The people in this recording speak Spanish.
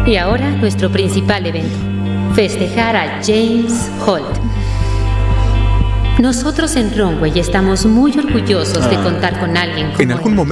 Y ahora nuestro principal evento. Festejar a James Holt. Nosotros en Runway estamos muy orgullosos de contar con alguien como En algún él. momento